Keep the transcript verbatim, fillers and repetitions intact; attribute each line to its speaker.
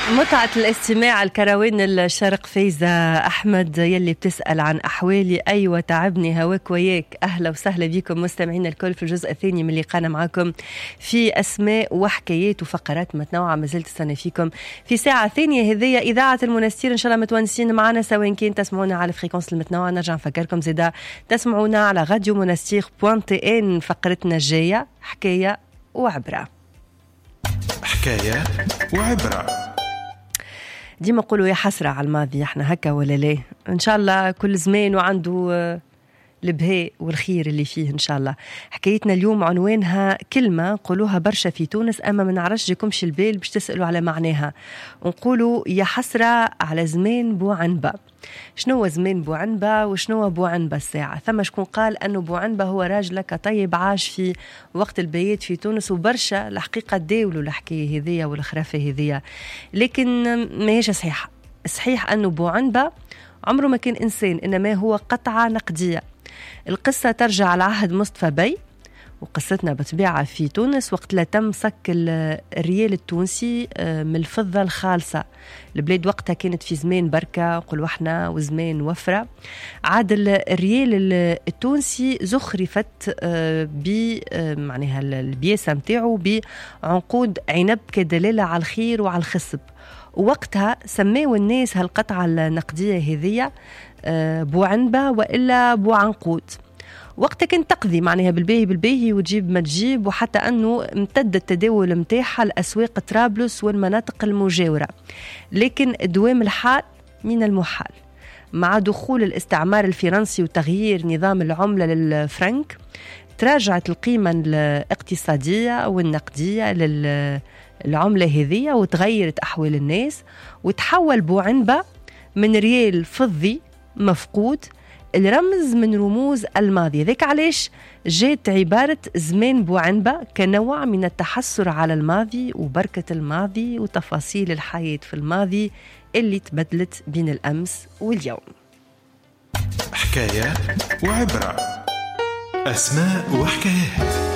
Speaker 1: متعة الاستماع الكروين الشرق فايزة أحمد يلي بتسأل عن أحوالي. أيوة تعبني هواك وياك. أهلا وسهلا بكم مستمعين الكل في الجزء الثاني من لقانا معكم في أسماء وحكايات وفقرات متنوعة. ما زلت استنى فيكم في ساعة ثانية هذية إذاعة المنستير. إن شاء الله متونسين معنا سواء كان تسمعونا على الفريكونس المتنوعة. نرجع نفكركم زيدا تسمعونا على راديو منستير بوان تي ان. فقرتنا الجاية حكاية وعبرة.
Speaker 2: حكاية وعبرة.
Speaker 1: ديما قولوا يا حسرة على الماضي، احنا هكا ولا ليه؟ ان شاء الله كل زمان وعنده البهاء والخير اللي فيه ان شاء الله. حكايتنا اليوم عنوانها كلمة قولوها برشا في تونس اما ما نعرفش جيكمش البال باش تسألوا على معناها. ونقولوا يا حسرة على زمان بوعنبة. شنو زمان بوعنبة وشنو بوعنبة الساعة؟ ثم شكون قال انه بوعنبة هو راجلك طيب عاش في وقت البيات في تونس وبرشا الحقيقة داولوا الحكاية هذية والخرافة هذية، لكن ما هيش صحيحة. صحيح انه بوعنبة عمره ما كان انسان، انما هو قطعة نقدية. القصة ترجع على عهد مصطفى بي، وقصتنا بطبيعة في تونس وقت لا تم صك الريال التونسي من الفضة الخالصة. البلاد وقتها كانت في زمان بركة قلوا احنا وزمان وفرة. عاد الريال التونسي زخرفت ب معناها البياسة متاعه بعنقود عنب كدلالة على الخير وعلى الخصب. ووقتها سماوا الناس هالقطعة النقدية هذية بوعنبة وإلا بوعنقود. وقتها كانت تقضي معناها بالباهي بالباهي وتجيب ما تجيب، وحتى أنه امتد التداول متاعها لأسواق طرابلس والمناطق المجاورة. لكن دوام الحال من المحال مع دخول الاستعمار الفرنسي وتغيير نظام العملة للفرنك تراجعت القيمة الاقتصادية والنقدية للعملة هذية وتغيرت أحوال الناس، وتحول بوعنبة من ريال فضي مفقود الرمز من رموز الماضي. ذيك علاش جات عبارة زمان بوعنبة كنوع من التحسر على الماضي وبركة الماضي وتفاصيل الحياة في الماضي اللي تبدلت بين الأمس واليوم.
Speaker 2: حكاية وعبرة. أسماء وحكايات.